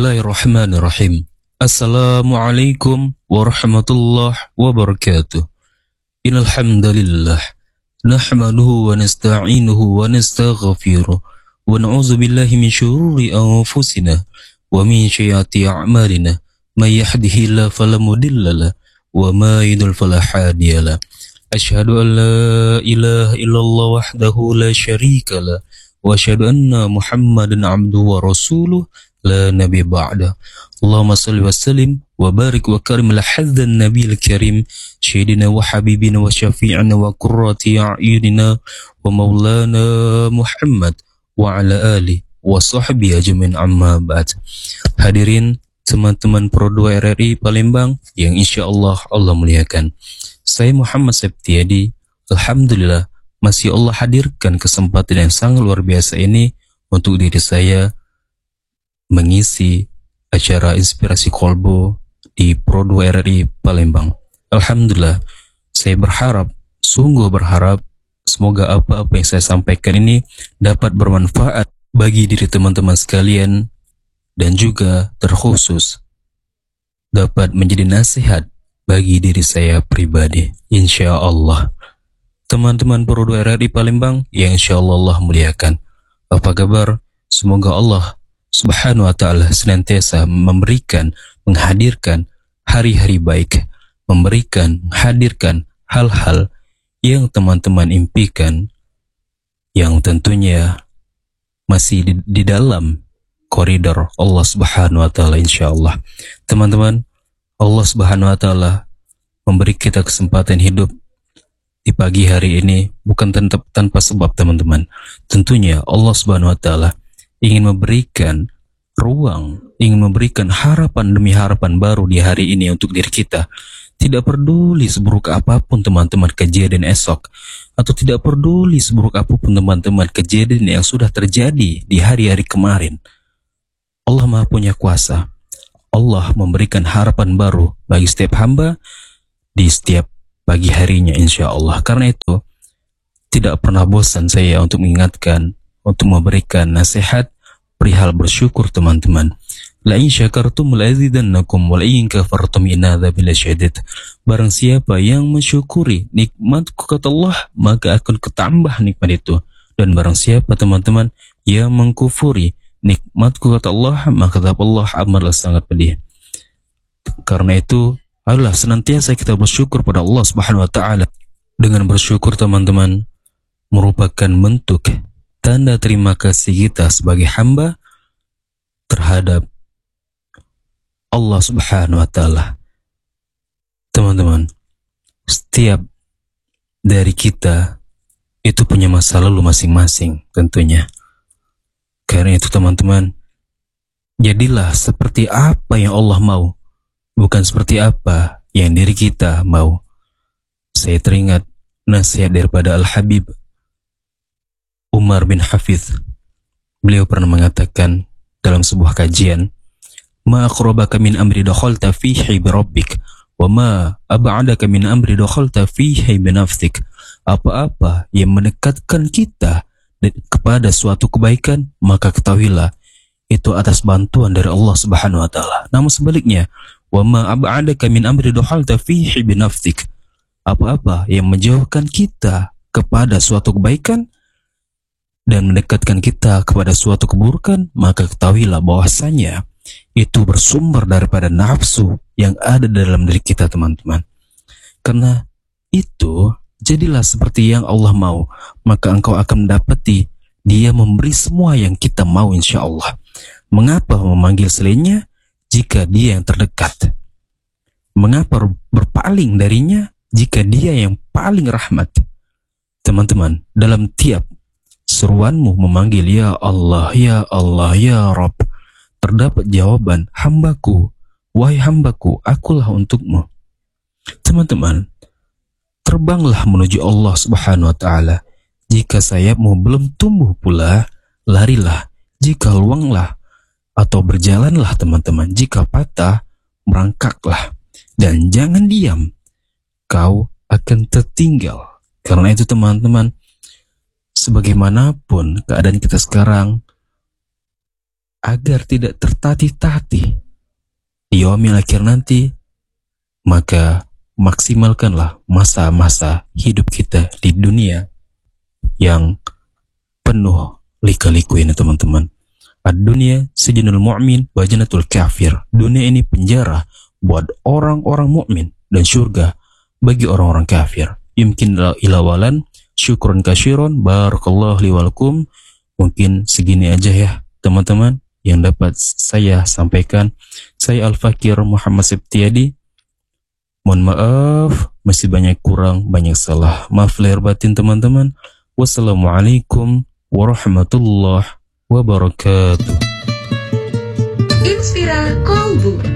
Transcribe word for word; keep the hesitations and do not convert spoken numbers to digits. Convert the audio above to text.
Bismillahirrahmanirrahim. Assalamualaikum warahmatullahi wabarakatuh. Innal hamdalillah nahmaduhu wa nasta'inuhu wa nastaghfiruh wa na'udzu billahi min shururi anfusina wa min sayyiati a'malina. May yahdihillahu fala mudilla lahu wa may yudlil fala hadiya lahu. Asyhadu an la ilaha illallah wahdahu la syarika lahu wa asyhadu anna Muhammadan 'abduhu wa rasuluh la nabi ba'da. Allahumma salli wa sallim wa barik wa karim ala hadzan nabiyil karim sayyidina wa habibina wa syafi'ina wa qurrati a'yunina wa maulana Muhammad wa ala ali wa sahbihi ajmain, amma ba'd. Hadirin teman-teman Pro dua R R I Palembang yang insyaallah Allah muliakan. Saya Muhammad Septiadi. Alhamdulillah masih Allah hadirkan kesempatan yang sangat luar biasa ini untuk diri saya mengisi acara Inspirasi Kolbu di Pro dua R R I Palembang. Alhamdulillah, saya berharap, sungguh berharap, semoga apa-apa yang saya sampaikan ini dapat bermanfaat bagi diri teman-teman sekalian dan juga terkhusus dapat menjadi nasihat bagi diri saya pribadi. Insya Allah. Teman-teman Pro dua R R I Palembang yang insya Allah Allah muliakan, apa kabar? Semoga Allah Subhanahu wa ta'ala senantiasa memberikan, menghadirkan hari-hari baik, memberikan, menghadirkan hal-hal yang teman-teman impikan, yang tentunya masih di, di dalam koridor Allah Subhanahu wa ta'ala insyaallah. Teman-teman, Allah Subhanahu wa ta'ala memberi kita kesempatan hidup di pagi hari ini bukan tanpa, tanpa sebab, teman-teman. Tentunya Allah Subhanahu wa ta'ala ingin memberikan ruang, ingin memberikan harapan demi harapan baru di hari ini untuk diri kita. Tidak peduli seburuk apapun teman-teman kejadian esok, atau tidak peduli seburuk apapun teman-teman kejadian yang sudah terjadi di hari-hari kemarin. Allah Maha punya kuasa. Allah memberikan harapan baru bagi setiap hamba di setiap pagi harinya insya Allah. Karena itu tidak pernah bosan saya untuk mengingatkan, untuk memberikan nasihat perihal bersyukur, teman-teman. La in syakartum la azidannakum wa la in kafartum inna adzabi lasyadid. Barang siapa yang mensyukuri nikmatku kata Allah, maka akan ketambah nikmat itu. Dan barang siapa, teman-teman, yang mengkufuri nikmatku kata Allah, maka kata Allah amarlah sangat pedih. Karena itu adalah senantiasa kita bersyukur pada Allah Subhanahu wa ta'ala. Dengan bersyukur, teman-teman, merupakan bentuk tanda terima kasih kita sebagai hamba terhadap Allah Subhanahu wa ta'ala. Teman-teman, setiap dari kita itu punya masa lalu masing-masing tentunya. Karena itu, teman-teman, jadilah seperti apa yang Allah mau, bukan seperti apa yang diri kita mau. Saya teringat nasihat daripada Al-Habib Umar bin Hafiz. Beliau pernah mengatakan dalam sebuah kajian, ma aqrabaka min amri dakhalta fihi bi rabbik wa ma ab'adaka min amri dakhalta fihi bi nafsik. Apa-apa yang mendekatkan kita kepada suatu kebaikan, maka ketahuilah itu atas bantuan dari Allah Subhanahu wa ta'ala. Namun sebaliknya, wa ma ab'adaka min amri dakhalta fihi bi nafsik. Apa-apa yang menjauhkan kita kepada suatu kebaikan dan mendekatkan kita kepada suatu keburukan, maka ketahuilah bahwasanya itu bersumber daripada nafsu yang ada dalam diri kita, teman-teman. Karena itu, jadilah seperti yang Allah mau, maka engkau akan mendapati Dia memberi semua yang kita mau insya Allah. Mengapa memanggil selainnya jika Dia yang terdekat? Mengapa berpaling darinya jika Dia yang paling rahmat? Teman-teman, dalam tiap seruanmu memanggil ya Allah, ya Allah, ya Rabb, terdapat jawaban, hambaku, wahai hambaku, akulah untukmu. Teman-teman, terbanglah menuju Allah Subhanahu wa ta'ala. Jika sayapmu belum tumbuh pula, larilah. Jika luanglah atau berjalanlah, teman-teman. Jika patah, merangkaklah. Dan jangan diam, kau akan tertinggal. Karena itu, teman-teman, sebagaimanapun keadaan kita sekarang, agar tidak tertatih-tatih di yaumil akhir nanti, maka maksimalkanlah masa-masa hidup kita di dunia yang penuh lika-liku ini teman-teman. Ad-dunya sijnul mu'min wa jannatul kafir. Dunia ini penjara buat orang-orang mukmin dan surga bagi orang-orang kafir. Yumkin ilawalan syukron kasyiron. Barakallahu li walakum. Mungkin segini aja ya teman-teman yang dapat saya sampaikan. Saya Al-Fakir Muhammad Septiadi. Mohon maaf, masih banyak kurang, banyak salah. Maaf lahir batin teman-teman. Wassalamualaikum warahmatullahi wabarakatuh. Inspira Kolbu.